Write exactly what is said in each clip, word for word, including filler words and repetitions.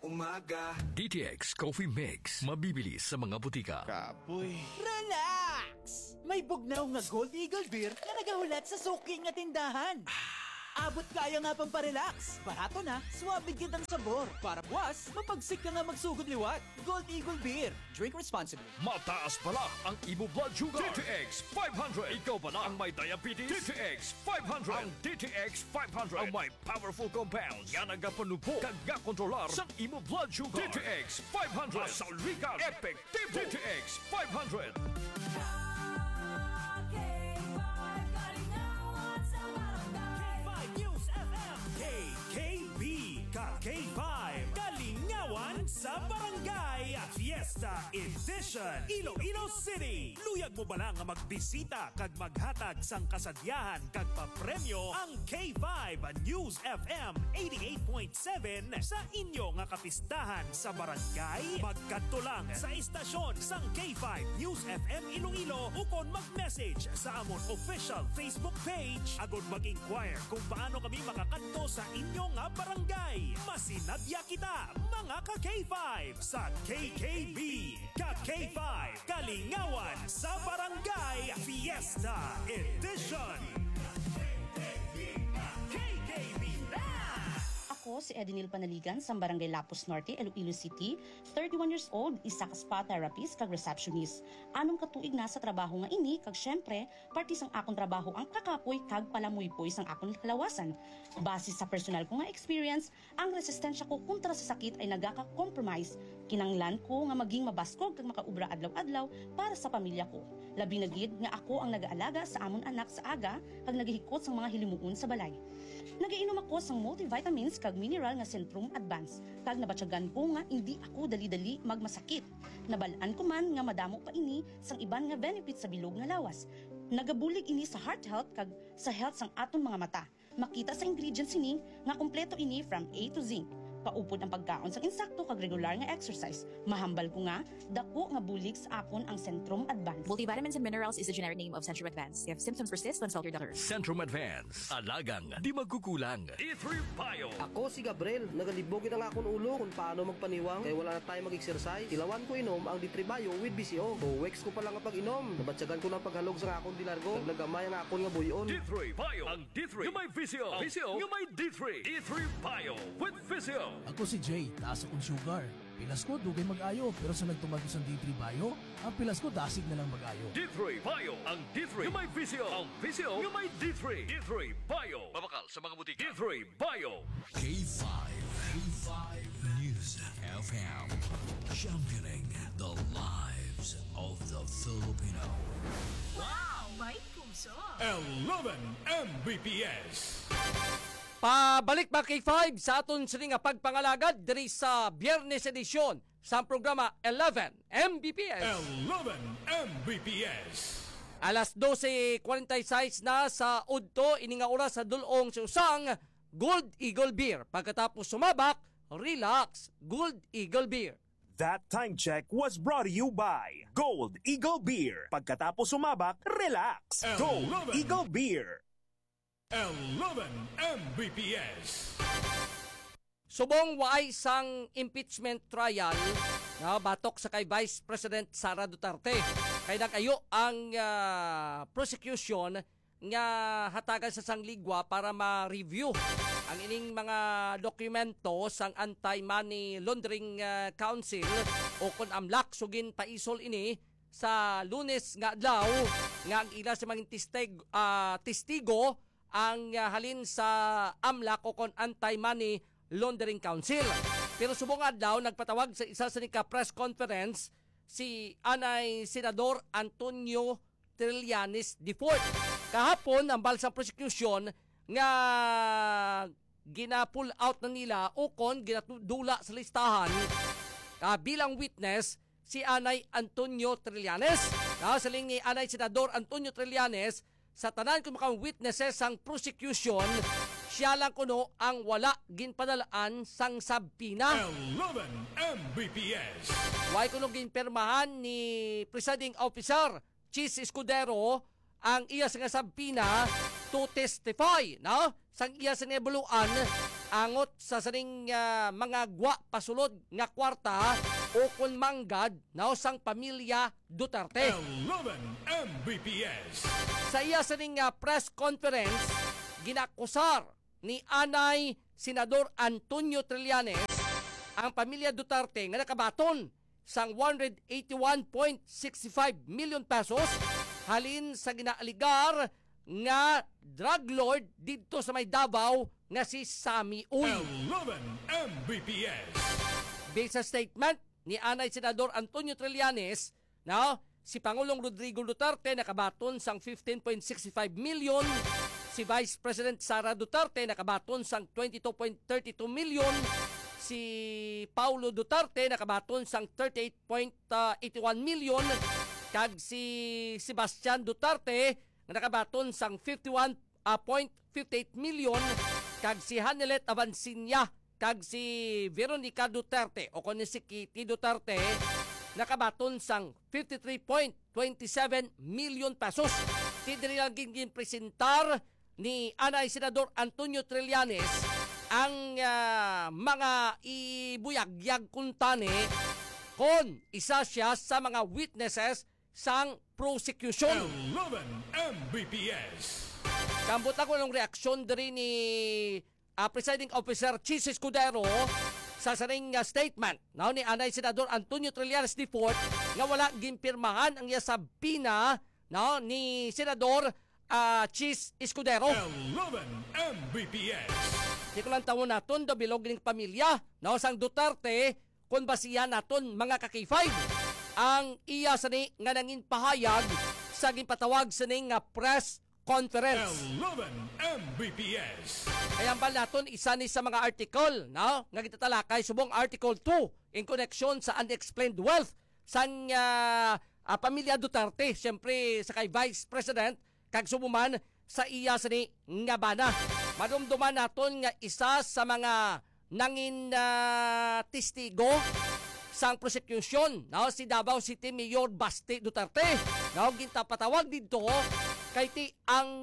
umaga. D T X Coffee Mix. Mabibili sa mga butika. Kapoy. Relax! May bugnaw nga Gold Eagle Beer na nagahulat sa suking nga tindahan. Abot kaya nga pang parelax. Barato na, suwabe kitang sabor. Para buwas, mapagsik ka nga magsugod liwat. Gold Eagle Beer. Drink responsibly. Mataas pala ang imo blood sugar. D T X five hundred. Ikaw ba na ang may diabetes? D T X five hundred. Ang D T X five hundred ang may powerful compounds. Yan ang gapanupo kag gakontrolar sa imo blood sugar. D T X five hundred. Masalwikan. Epektibo. D T X five hundred. K five, Kalingawan sa Barangay Fiesta Edition, Iloilo City. Luyag mo ba lang nga magbisita kag maghatag sang kasadyahan kag papremyo ang K five News F M eighty-eight point seven sa inyo nga kapistahan sa barangay? Magkadto lang sa istasyon sang K five News F M Iloilo ukon mag-message sa amon official Facebook page agud mag-inquire kung paano kami makakadto sa inyo nga barangay. Masinadya kita, mga ka-K five sa K K B. Ka-K five, Kalingawan sa Barangay Fiesta Edition. K K B na! Ako si Edinil Panaligan sa Barangay Lapus Norte, Iloilo City, thirty-one years old, isa ka spa therapist kag receptionist. Anong katuig na sa trabaho nga ini kag syempre, parte sang akong trabaho ang kakapoy kag palamuypoy sang akong kalawasan. Base sa personal ko nga experience, ang resistensya ko kontra sa sakit ay nagaka-compromise. Kinanglan ko nga maging mabaskog kag makaubra adlaw-adlaw para sa pamilya ko. Labi na gid nga ako ang nag-aalaga sa amon anak sa aga kag nagahikot sang mga hilimuon sa balay. Nagainom ako sang multivitamins kag mineral nga Centrum Advance kag nabatyagan ko nga hindi ako dali-dali magmasakit. Nabalaan ko man nga madamo pa ini sang iban nga benefits sa bilog nga lawas. Nagabulig ini sa heart health kag sa health sang aton mga mata. Makita sa ingredients ini nga kompleto ini from A to Z. Paupod ang pagkaon sang insakto kag regular nga exercise. Mahambal ko nga dako nga bulig sa akon ang Centrum Advance. Multivitamins and minerals is the generic name of Centrum Advance. If symptoms persist, consult your doctor. Centrum Advance. Alagang di magkukulang. E three Bio. Ako si Gabriel. Nagalibogin ang akong ulo kung paano magpaniwang kaya wala na tayo mag-exercise. Ilawan ko inom ang D three Bio with B C O. O weeks ko pa lang ang pag-inom. Nabatsagan ko ng paghalog sa akong dilargo. Nagnagamay ang akong nga buyon. D three Bio. Ang D three yung may V C O. V C O yung may D three. E three Bio with V C O. Ako si Jay, taas akong sugar. Pilas ko, dugay mag-ayo. Pero sa nagtumagos ang D three Bio, ang pilas ko dasig na lang mag-ayo. D three Bio. Ang D three yung may V C O. Ang V C O yung may D three. D three Bio. Mabakal sa mga butika. D three Bio. K five. K five News F M. Championing the lives of the Filipino. Wow! May puso! eleven M B P S. Pabalik ba K five sa aton sini nga pagpangalagad diri sa Biyernes edisyon sa programa eleven M B P S. eleven M B P S. Alas twelve forty-six na sa udto ini nga oras sa dulong sa usang Gold Eagle Beer. Pagkatapos sumabak, relax, Gold Eagle Beer. That time check was brought to you by Gold Eagle Beer. Pagkatapos sumabak, relax. Gold Eagle Beer. eleven M B P S. Subong waay sang impeachment trial na batok sa kay Vice President Sara Duterte. Kay nag-ayo ang uh, prosecution nga hatagan sa sangligwa para ma-review ang ining mga dokumento sang Anti-Money Laundering uh, Council o kun amlak sugin paisol ini sa Lunes nga adlaw nga ang ila sa mga tistig, uh, testigo ang uh, halin sa AMLAC o kon Anti-Money Laundering Council. Pero subong adlaw nagpatawag sa isa sa nika press conference si Anay Senador Antonio Trillanes the fourth. Kahapon ang balsa prosecution nga gina-pull out na nila o kon ginadula sa listahan uh, bilang witness si Anay Antonio Trillanes. Uh, sa lingi Anay Senador Antonio Trillanes sa tanan kung makang witnesses sang prosecution, siya lang kuno ang wala ginpadalaan sang sabpina. eleven M B P S. Way kuno ginpermahan ni Presiding Officer Chis Escudero ang iya sa sabpina to testify, no? Sang iya sa nebuluan angot sa saning uh, mga gwa pasulod nga kwarta o kun manggad na sang pamilya Duterte. eleven M B P S. Sa iya saning uh, press conference, ginakusar ni Anay Senador Antonio Trillanes ang pamilya Duterte nga nakabaton sang one hundred eighty-one point six five million pesos halin sa ginaaligar nga drug lord dito sa may Davao nga si Sammy Uy. eleven M B P S. Based sa statement ni Anay Senador Antonio Trillanes, no, si Pangulong Rodrigo Duterte nakabaton sang fifteen point six five million, si Vice President Sara Duterte nakabaton sang twenty-two point three two million, si Paulo Duterte nakabaton sang thirty-eight point eight one million, kag si Sebastian Duterte nga nakabaton sang fifty-one point five eight million, kag si Hanelet Avancinia kag si Veronica Duterte o kon si Kitty Duterte nakabaton sang fifty-three point two seven million pesos. Tidiri lang ginpresentar ni Anay Senador Antonio Trillanes ang uh, mga ibuyagyag kuntani kon isa siya sa mga witnesses sang prosecution. eleven M B P S. Kambot ako ng reaksyon diri ni uh, Presiding Officer Chis Escudero sa saring uh, statement now ni Anay Senador Antonio Trillanes the fourth nga wala gimpirmahan ang iya sabina no, ni Senador uh, Chis Escudero. eleven M B P S. Di ko lang tawon naton do bilog ning pamilya no, sang Duterte kung basiya naton mga ka-K five ang iya sani nga nangin pahayag sa ginpatawag sani nga press conference. eleven M B P S. Kaya ba naton isa ni sa mga article no, nga gitatalakay subong Article two in connection sa unexplained wealth sang uh, uh, pamilya Duterte, siyempre sa kay Vice President kag sumuman sa iya sani nga bana. Madumduman naton nga isa sa mga nangin uh, testigo sang prosecution no, si Davao City Mayor Basti Duterte no, gintapatawag dito kay ti ang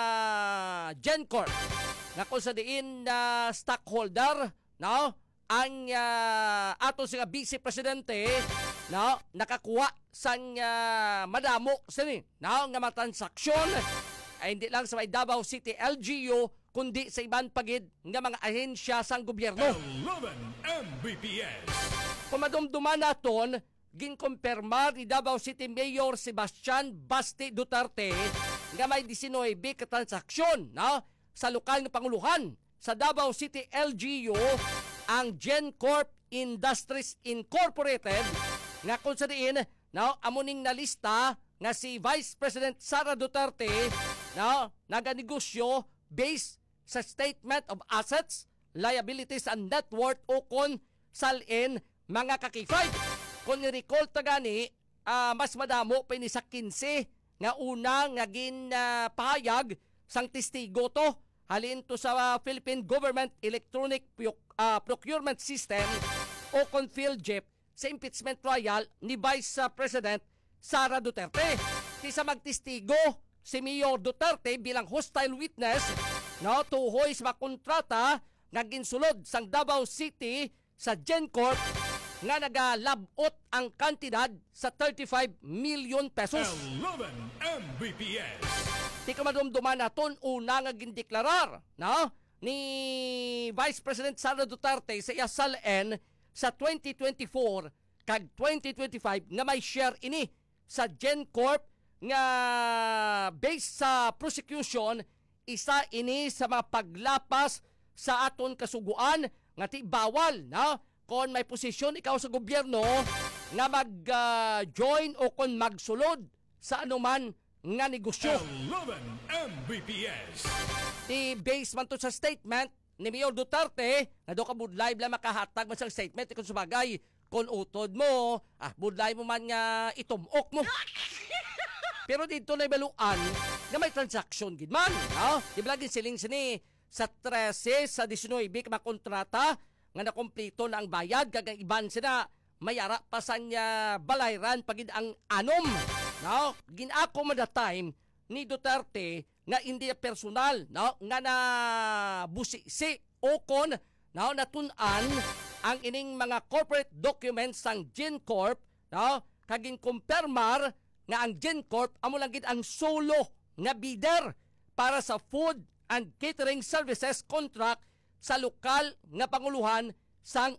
uh, Gencorp na kung sa diin na uh, stockholder no, ang uh, ato siya Vice Presidente no, nakakuha sang uh, madamo sini no, nga matransaksyon ay hindi lang sa may Davao City L G U kundi sa iban pagid nga mga ahensya sang gobyerno. eleven M B P S. Kung madumduman naton, ginkumpirma ni Davao City Mayor Sebastian Basti Duterte nga may nineteen ka transaksyon no, sa lokal nga panguluhan sa Davao City L G U ang Gencorp Industries Incorporated nga kung sa diin no, amuning na lista nga si Vice President Sara Duterte no, naganegosyo based sa Statement of Assets, Liabilities and Net Worth o kon salin mga ka-K five. Kung ni-recall ta gani, uh, mas madamo pa ni sa fifteen nga una nga gin uh, pahayag sang testigo to halin to sa uh, Philippine Government Electronic uh, Procurement System o kon PhilGEP sa impeachment trial ni Vice uh, President Sara Duterte. Kisa magtestigo si Mayor Duterte bilang hostile witness no, tuhoy sa kontrata nga ginsulod sang Davao City sa Gencorp nga nagalabot ang kantidad sa thirty-five million pesos. eleven M B P S. Di ka madumduman naton una nga gindeklarar no, ni Vice President Sara Duterte sa iya salen sa twenty twenty-four kag twenty twenty-five nga may share ini sa Gencorp nga based sa prosecution isa ini sa mga paglapas sa aton kasuguan nga ti bawal na kon may posisyon ikaw sa gobyerno nga mag-join uh, o kon magsulod sa anuman nga negosyo. eleven M B P S. Ti base man to sa statement ni Mayor Duterte na do ka budlay bla makahatag man sa statement kung subagay kon utod mo ah budlay mo man nga itumok mo. Pero dito na ibaluan na may transaction gid man, no? Di ba lagi siling sini sa thirteen sa nineteen ka kontrata nga nakompleto na ang bayad kag iban sina mayara pa sa niya balayran pagid ang anom, no? Ginako man that time ni Duterte nga hindi personal no nga na busisi o kon no natun-an ang ining mga corporate documents sang GenCorp no kaging kumpirmar nga ang GenCorp amo lang gid ang solo nga bidder para sa food and catering services contract sa lokal nga panguluhan sang